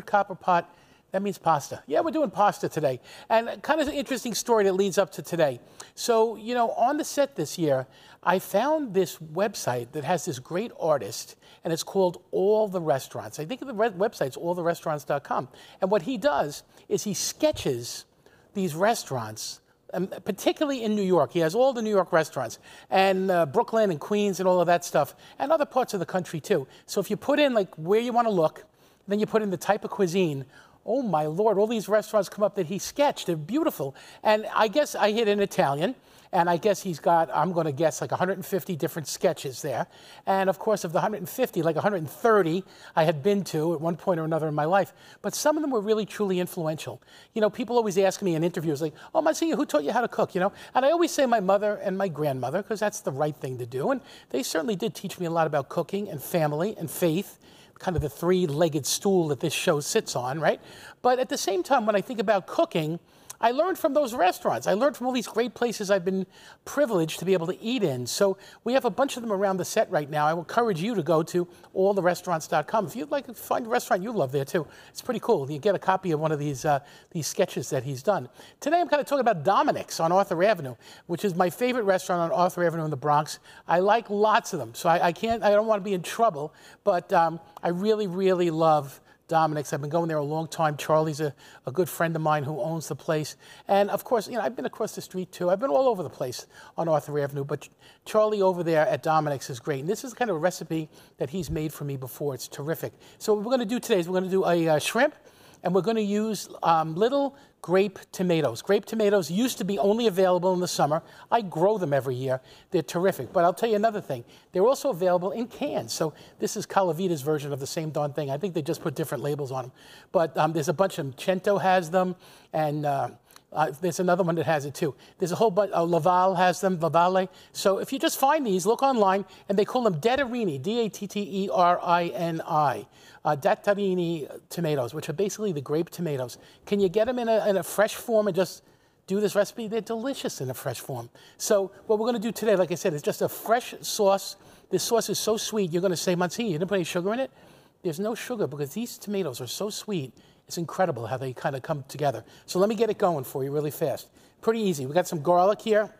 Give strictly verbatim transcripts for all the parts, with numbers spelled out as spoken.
copper pot. That means pasta. Yeah, we're doing pasta today. And kind of an interesting story that leads up to today. So, you know, on the set this year, I found this website that has this great artist, and it's called All the Restaurants. I think the re- website's all the restaurants dot com. And what he does is he sketches these restaurants, um, particularly in New York. He has all the New York restaurants, and uh, Brooklyn and Queens and all of that stuff, and other parts of the country too. So if you put in like where you want to look, then you put in the type of cuisine, oh my Lord, all these restaurants come up that he sketched. They're beautiful. And I guess I hit an Italian, and I guess he's got, I'm going to guess, like one hundred fifty different sketches there. And of course, of the one hundred fifty, like one hundred thirty I had been to at one point or another in my life. But some of them were really, truly influential. You know, people always ask me in interviews, like, oh, Monsignor, who taught you how to cook, you know? And I always say my mother and my grandmother, because that's the right thing to do. And they certainly did teach me a lot about cooking and family and faith, kind of the three-legged stool that this show sits on, right? But at the same time, when I think about cooking, I learned from those restaurants. I learned from all these great places I've been privileged to be able to eat in. So we have a bunch of them around the set right now. I will encourage you to go to all the restaurants dot com. If you'd like to find a restaurant you love there too, it's pretty cool. You get a copy of one of these uh, these sketches that he's done. Today I'm kind of talking about Dominic's on Arthur Avenue, which is my favorite restaurant on Arthur Avenue in the Bronx. I like lots of them, so I, I can't, I don't want to be in trouble, but um, I really, really love Dominic's. I've been going there a long time. Charlie's a, a good friend of mine who owns the place. And of course, you know, I've been across the street too. I've been all over the place on Arthur Avenue, but Charlie over there at Dominic's is great. And this is the kind of a recipe that he's made for me before. It's terrific. So what we're going to do today is we're going to do a uh, shrimp, and we're going to use um, little grape tomatoes. Grape tomatoes used to be only available in the summer. I grow them every year. They're terrific. But I'll tell you another thing. They're also available in cans. So this is Calavita's version of the same darn thing. I think they just put different labels on them. But um, there's a bunch of them. Cento has them, and uh, uh, there's another one that has it too. There's a whole bunch. Uh, Laval has them, Lavale. So if you just find these, look online, and they call them Dattarini, D A T T E R I N I. Uh, Dattarini tomatoes, which are basically the grape tomatoes. Can you get them in a, in a fresh form and just do this recipe? They're delicious in a fresh form. So what we're going to do today, like I said, is just a fresh sauce. This sauce is so sweet, you're going to say, Monsignor, you didn't put any sugar in it? There's no sugar because these tomatoes are so sweet. It's incredible how they kind of come together. So let me get it going for you really fast. Pretty easy. We got some garlic here.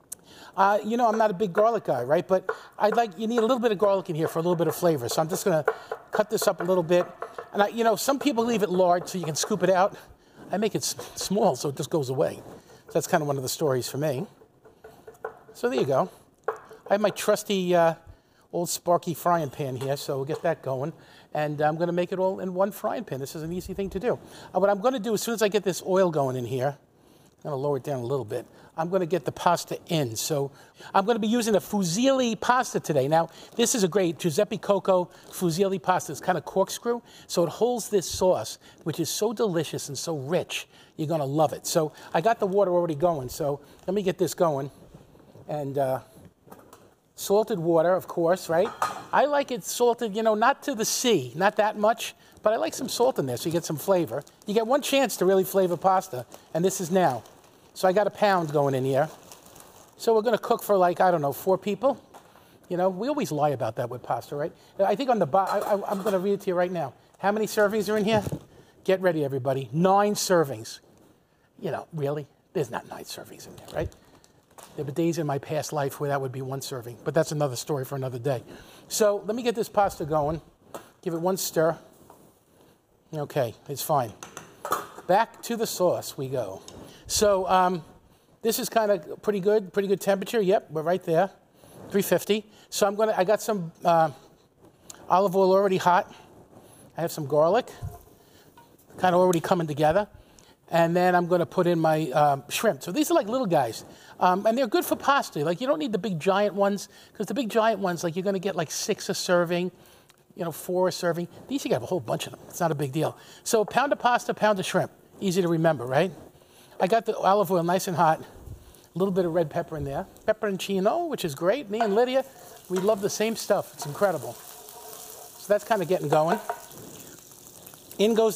Uh, you know, I'm not a big garlic guy, right? But I'd like, you need a little bit of garlic in here for a little bit of flavor. So I'm just going to cut this up a little bit. And, I, you know, some people leave it large so you can scoop it out. I make it small so it just goes away. So that's kind of one of the stories for me. So there you go. I have my trusty uh, old Sparky frying pan here, so we'll get that going. And I'm going to make it all in one frying pan. This is an easy thing to do. Uh, what I'm going to do, as soon as I get this oil going in here, I'm going to lower it down a little bit. I'm going to get the pasta in. So I'm going to be using a fusilli pasta today. Now, this is a great Giuseppe Coco fusilli pasta. It's kind of corkscrew. So it holds this sauce, which is so delicious and so rich. You're going to love it. So I got the water already going. So let me get this going. And uh, salted water, of course, right? I like it salted, you know, not to the sea, not that much. But I like some salt in there so you get some flavor. You get one chance to really flavor pasta, and this is now. So I got a pound going in here. So we're going to cook for like, I don't know, four people. You know, we always lie about that with pasta, right? I think on the bottom, I'm going to read it to you right now. How many servings are in here? Get ready, everybody. Nine servings. You know, really? There's not nine servings in there, right? There were days in my past life where that would be one serving, but that's another story for another day. So let me get this pasta going. Give it one stir. Okay, it's fine. Back to the sauce we go. So um, this is kind of pretty good, pretty good temperature. Yep, we're right there, three fifty. So I'm gonna, I got some uh, olive oil already hot. I have some garlic, kind of already coming together. And then I'm gonna put in my um, shrimp. So these are like little guys. Um, and they're good for pasta. Like you don't need the big giant ones, because the big giant ones, like you're gonna get like six a serving. You know, four a serving. These you can have a whole bunch of them. It's not a big deal. So a pound of pasta, pound of shrimp. Easy to remember, right? I got the olive oil nice and hot. A little bit of red pepper in there. Pepperoncino, which is great. Me and Lydia, we love the same stuff. It's incredible. So that's kind of getting going. In goes